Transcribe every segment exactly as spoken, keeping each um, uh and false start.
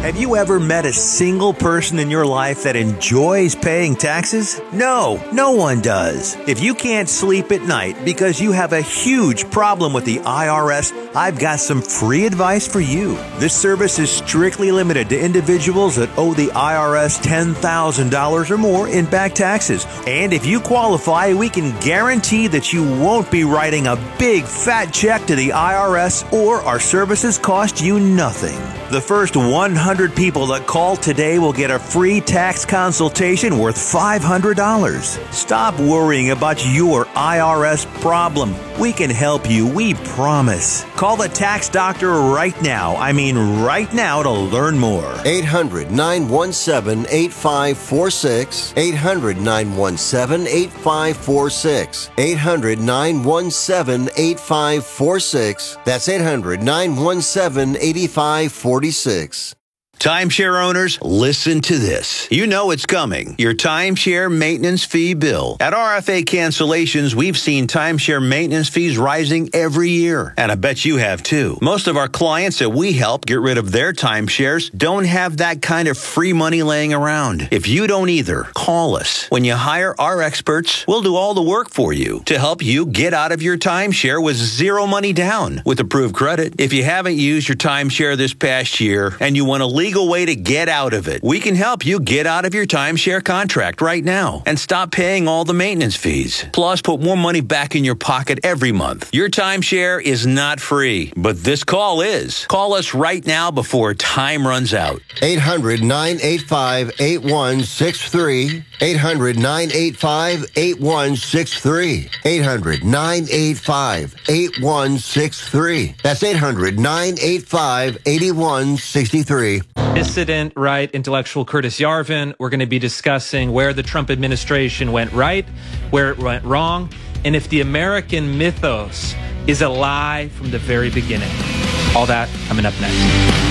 Have you ever met a single person in your life that enjoys paying taxes? No, no one does. If you can't sleep at night because you have a huge problem with the I R S, I've got some free advice for you. This service is strictly limited to individuals that owe the I R S ten thousand dollars or more in back taxes. And if you qualify, we can guarantee that you won't be writing a big fat check to the I R S, or our services cost you nothing. The first one hundred people that call today will get a free tax consultation worth five hundred dollars. Stop worrying about your I R S problem. We can help you, we promise. Call the tax doctor right now. I mean right now to learn more. eight hundred, nine one seven, eight five four six. eight hundred, nine one seven, eight five four six. eight hundred, nine one seven, eight five four six. That's eight hundred, nine one seven, eight five four six. Timeshare owners, listen to this. You know it's coming. Your timeshare maintenance fee bill. At R F A Cancellations, we've seen timeshare maintenance fees rising every year. And I bet you have too. Most of our clients that we help get rid of their timeshares don't have that kind of free money laying around. If you don't either, call us. When you hire our experts, we'll do all the work for you to help you get out of your timeshare with zero money down with approved credit. If you haven't used your timeshare this past year and you want to leave legal way to get out of it, we can help you get out of your timeshare contract right now and stop paying all the maintenance fees. Plus, put more money back in your pocket every month. Your timeshare is not free, but this call is. Call us right now before time runs out. eight hundred, nine eight five, eight one six three. eight hundred, nine eight five, eight one six three. eight hundred, nine eight five, eight one six three. That's eight hundred, nine eight five, eight one six three. Dissident right intellectual Curtis Yarvin. We're going to be discussing where the Trump administration went right, where it went wrong, and if the American mythos is a lie from the very beginning. All that coming up next.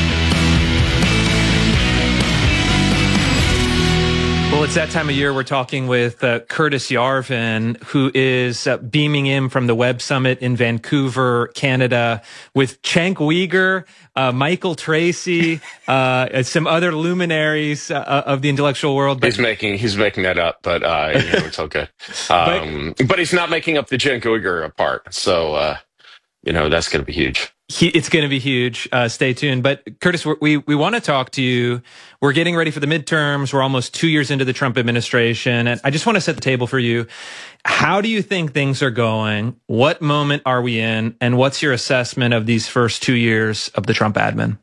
Well, it's that time of year. We're talking with uh, Curtis Yarvin, who is uh, beaming in from the Web Summit in Vancouver, Canada, with Cenk Uygur, uh, Michael Tracy, uh, some other luminaries uh, of the intellectual world. But he's making he's making that up, but uh, you know, it's okay. Um, but, but he's not making up the Cenk Uygur part, so uh, you know that's going to be huge. He, it's going to be huge. Uh, stay tuned. But Curtis, we we want to talk to you. We're getting ready for the midterms. We're almost two years into the Trump administration, and I just want to set the table for you. How do you think things are going? What moment are we in? And what's your assessment of these first two years of the Trump admin?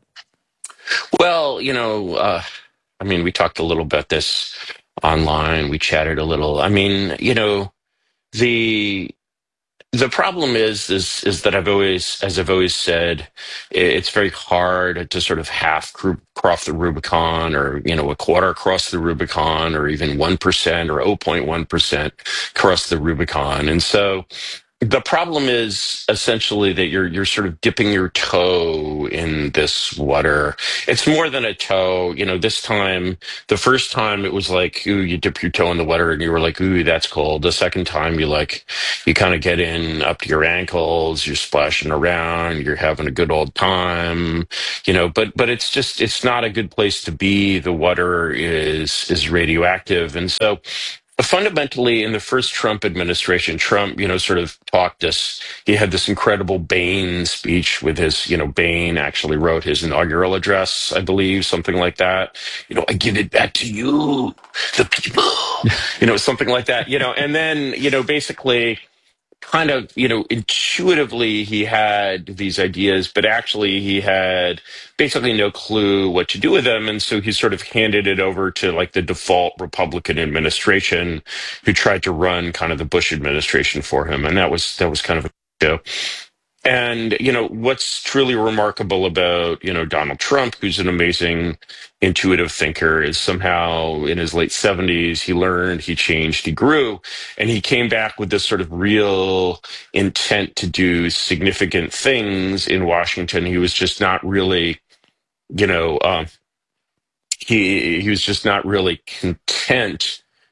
Well, you know, uh, I mean, we talked a little about this online. We chatted a little. I mean, you know, the the problem is is is that I've always, as I've always said, it's very hard to sort of half cross the Rubicon, or you know, a quarter across the Rubicon, or even one percent or zero point one percent cross the Rubicon, and so. The problem is essentially that you're you're sort of dipping your toe in this water. It's more than a toe. You know, this time, the first time it was like, ooh, you dip your toe in the water and you were like, ooh, that's cold. The second time you like, you kind of get in up to your ankles, you're splashing around, you're having a good old time, you know, but but it's just, it's not a good place to be. The water is is radioactive. And so fundamentally, in the first Trump administration, Trump, you know, sort of talked us. He had this incredible Bain speech with his, you know, Bain actually wrote his inaugural address, I believe, something like that. You know, I give it back to you, the people, you know, something like that, you know, and then, you know, basically kind of, you know, intuitively he had these ideas, but actually he had basically no clue what to do with them. And so he sort of handed it over to like the default Republican administration, who tried to run kind of the Bush administration for him. And that was, that was kind of a show. And, you know, what's truly remarkable about, you know, Donald Trump, who's an amazing intuitive thinker, is somehow in his late seventies, he learned, he changed, he grew, and he came back with this sort of real intent to do significant things in Washington. He was just not really, you know, um, he, he was just not really content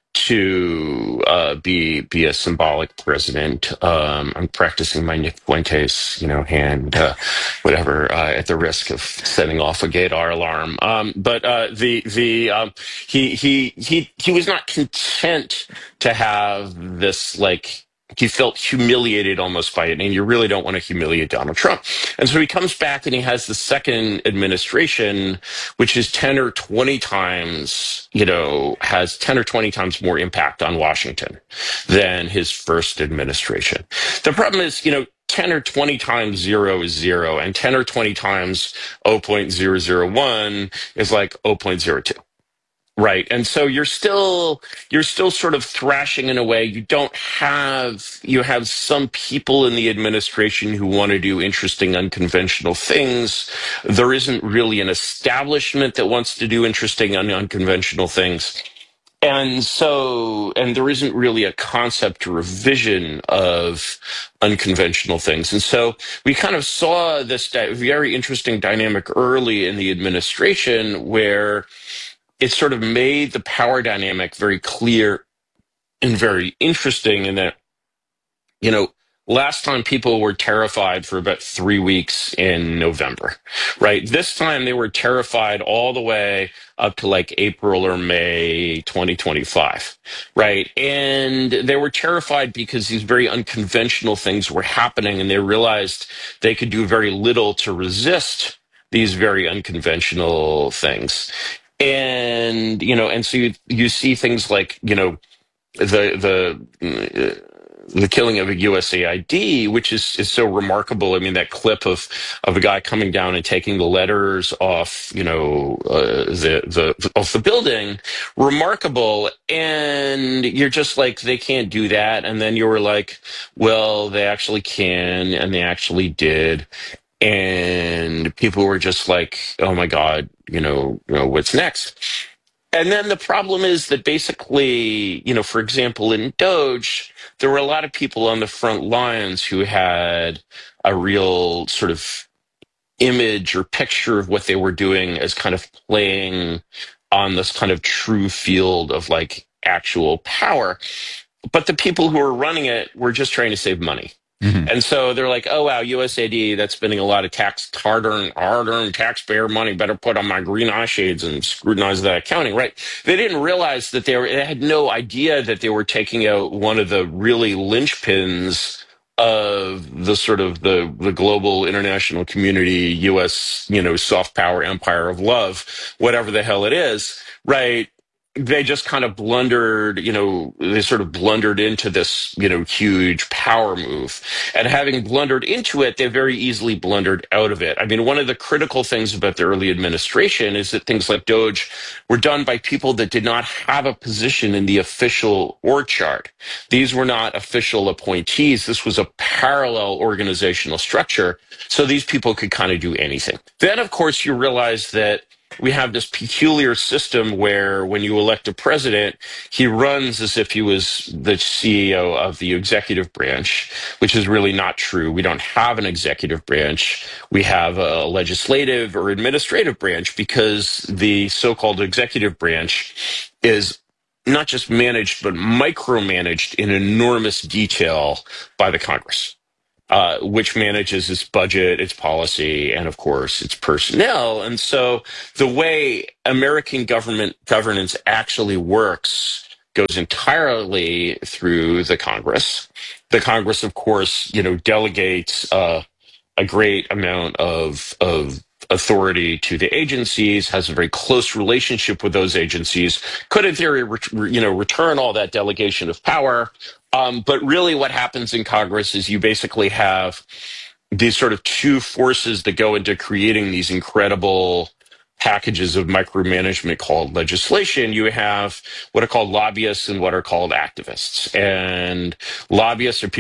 to uh, be be a symbolic president. Um, I'm practicing my Nick Fuentes, you know, hand, uh, whatever, uh, at the risk of setting off a gaydar alarm. Um, but uh, the the um, he he he he was not content to have this, like. He felt humiliated almost by it, and you really don't want to humiliate Donald Trump. And so he comes back and he has the second administration, which is ten or twenty times, you know, has ten or twenty times more impact on Washington than his first administration. The problem is, you know, ten or twenty times zero is zero, and ten or twenty times zero point zero zero one is like zero point zero two. Right. And so you're still you're still sort of thrashing in a way. You don't have you have some people in the administration who want to do interesting, unconventional things. There isn't really an establishment that wants to do interesting and unconventional things. And so, and there isn't really a concept or a vision of unconventional things. And so we kind of saw this di- very interesting dynamic early in the administration where it sort of made the power dynamic very clear and very interesting in that, you know, last time people were terrified for about three weeks in November, right? This time they were terrified all the way up to like April or May twenty twenty-five, right? And they were terrified because these very unconventional things were happening, and they realized they could do very little to resist these very unconventional things. And, you know, and so you, you see things like, you know, the, the, uh, the killing of a U S A I D, which is, is so remarkable. I mean, that clip of, of a guy coming down and taking the letters off, you know, uh, the, the, off the building, remarkable. And you're just like, they can't do that. And then you were like, well, they actually can, and they actually did. And people were just like, oh my God, you know, you know, what's next? And then the problem is that basically, you know, for example, in Doge, there were a lot of people on the front lines who had a real sort of image or picture of what they were doing as kind of playing on this kind of true field of like actual power. But the people who were running it were just trying to save money. Mm-hmm. And so they're like, oh, wow, U S A I D, that's spending a lot of tax, hard-earned, hard-earned taxpayer money. Better put on my green eye shades and scrutinize that accounting, right? They didn't realize that they were, they had no idea that they were taking out one of the really linchpins of the sort of the, the global international community, U S, you know, soft power empire of love, whatever the hell it is, right? They just kind of blundered, you know, they sort of blundered into this, you know, huge power move. And having blundered into it, they very easily blundered out of it. I mean, one of the critical things about the early administration is that things like Doge were done by people that did not have a position in the official org chart. These were not official appointees. This was a parallel organizational structure. So these people could kind of do anything. Then, of course, you realize that we have this peculiar system where when you elect a president, he runs as if he was the C E O of the executive branch, which is really not true. We don't have an executive branch. We have a legislative or administrative branch because the so-called executive branch is not just managed, but micromanaged in enormous detail by the Congress. Uh, which manages its budget, its policy, and of course its personnel. And so the way American government governance actually works goes entirely through the Congress. The Congress, of course, you know, delegates uh, a great amount of of authority to the agencies, has a very close relationship with those agencies, could in theory, re- you know, return all that delegation of power. Um, but really what happens in Congress is you basically have these sort of two forces that go into creating these incredible packages of micromanagement called legislation. You have what are called lobbyists and what are called activists. And lobbyists are people